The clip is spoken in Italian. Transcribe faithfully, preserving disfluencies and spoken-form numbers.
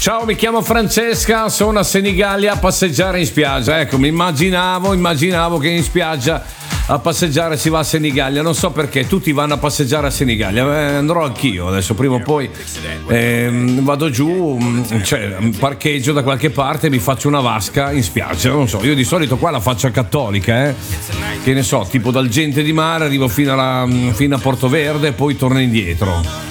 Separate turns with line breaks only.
Ciao, mi chiamo Francesca, sono a Senigallia a passeggiare in spiaggia. Ecco, mi immaginavo, immaginavo che in spiaggia a passeggiare si va a Senigallia. Non so perché tutti vanno a passeggiare a Senigallia. Eh, andrò anch'io adesso, prima o poi eh, vado giù, cioè, parcheggio da qualche parte e mi faccio una vasca in spiaggia. Non so, io di solito qua la faccio a Cattolica, eh. Che ne so, tipo dal Gente di Mare arrivo fino, alla, fino a Portoverde e poi torno indietro.